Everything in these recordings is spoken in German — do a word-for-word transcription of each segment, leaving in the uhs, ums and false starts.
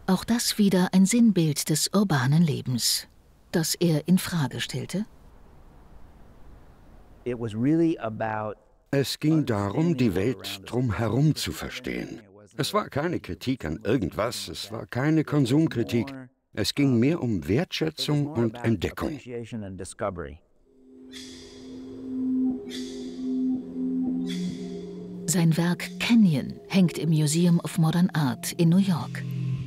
Auch das wieder ein Sinnbild des urbanen Lebens, das er in Frage stellte? Es ging darum, die Welt drumherum zu verstehen. Es war keine Kritik an irgendwas, es war keine Konsumkritik. Es ging mehr um Wertschätzung und Entdeckung. Sein Werk Canyon hängt im Museum of Modern Art in New York.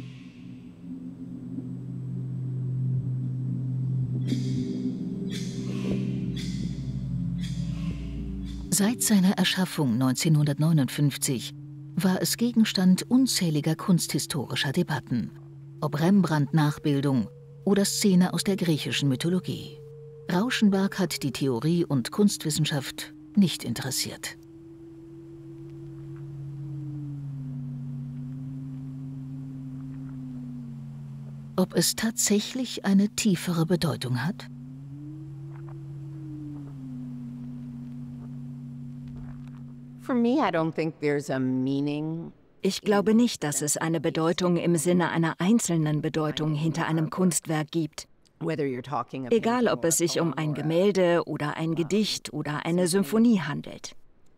Seit seiner Erschaffung neunzehnhundertneunundfünfzig war es Gegenstand unzähliger kunsthistorischer Debatten, ob Rembrandt-Nachbildung oder Szene aus der griechischen Mythologie. Rauschenberg hat die Theorie und Kunstwissenschaft nicht interessiert. Ob es tatsächlich eine tiefere Bedeutung hat? Ich glaube nicht, dass es eine Bedeutung im Sinne einer einzelnen Bedeutung hinter einem Kunstwerk gibt. Egal, ob es sich um ein Gemälde oder ein Gedicht oder eine Symphonie handelt.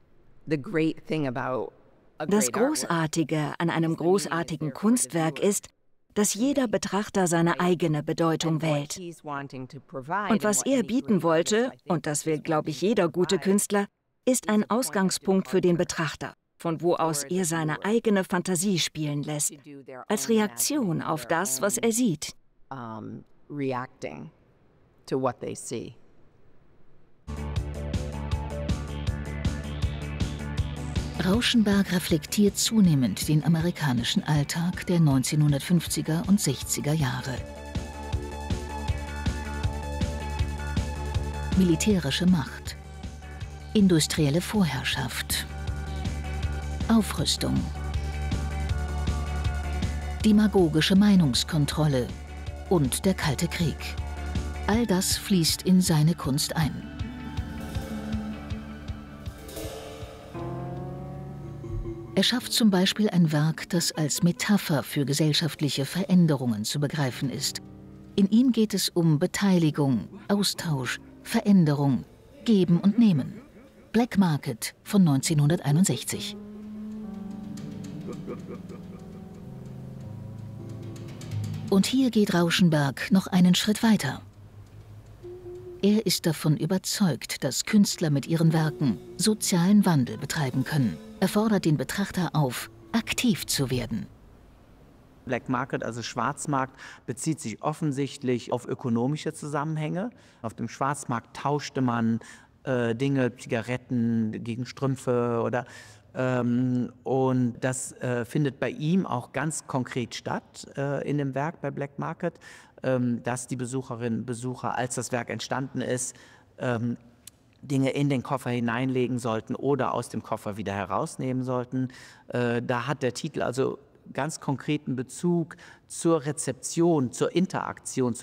Das Großartige an einem großartigen Kunstwerk ist, dass jeder Betrachter seine eigene Bedeutung wählt. Und was er bieten wollte, und das will, glaube ich, jeder gute Künstler, ist ein Ausgangspunkt für den Betrachter, von wo aus er seine eigene Fantasie spielen lässt, als Reaktion auf das, was er sieht. Rauschenberg reflektiert zunehmend den amerikanischen Alltag der neunzehnhundertfünfziger und sechziger Jahre. Militärische Macht, industrielle Vorherrschaft, Aufrüstung, demagogische Meinungskontrolle und der Kalte Krieg. All das fließt in seine Kunst ein. Er schafft zum Beispiel ein Werk, das als Metapher für gesellschaftliche Veränderungen zu begreifen ist. In ihm geht es um Beteiligung, Austausch, Veränderung, Geben und Nehmen. Black Market von neunzehnhunderteinundsechzig. Und hier geht Rauschenberg noch einen Schritt weiter. Er ist davon überzeugt, dass Künstler mit ihren Werken sozialen Wandel betreiben können. Er fordert den Betrachter auf, aktiv zu werden. Black Market, also Schwarzmarkt, bezieht sich offensichtlich auf ökonomische Zusammenhänge. Auf dem Schwarzmarkt tauschte man äh, Dinge, Zigaretten gegen Strümpfe oder ähm, und das äh, findet bei ihm auch ganz konkret statt äh, in dem Werk bei Black Market, ähm, dass die Besucherinnen und Besucher, als das Werk entstanden ist, ähm, Dinge in den Koffer hineinlegen sollten oder aus dem Koffer wieder herausnehmen sollten. Äh, da hat der Titel also ganz konkreten Bezug zur Rezeption, zur Interaktion